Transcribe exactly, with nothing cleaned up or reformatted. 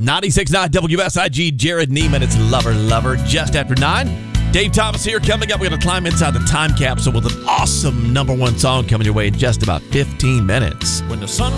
ninety-six point nine W S I G, Jared Neiman. It's Lover, Lover, just after nine. Dave Thomas here. Coming up, we're going to climb inside the time capsule with an awesome number one song coming your way in just about fifteen minutes. When the sun